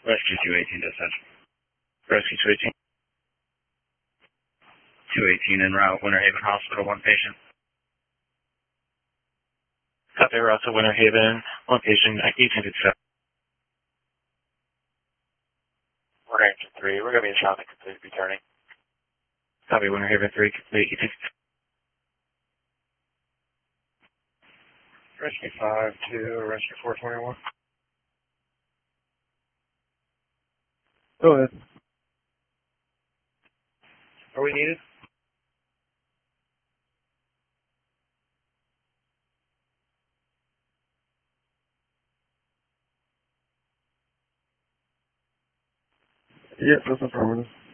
Rescue 218 dispatch. Rescue 218. 218 en route, Winter Haven Hospital, one patient. Copy, route to Winter Haven, one patient, 1857. Winter Haven 3, we're going to be in South and complete returning. Copy, Winter Haven 3, complete, 1857. Rescue 5 to Rescue 421. Go ahead. Are we needed? Yep, that's affirmative.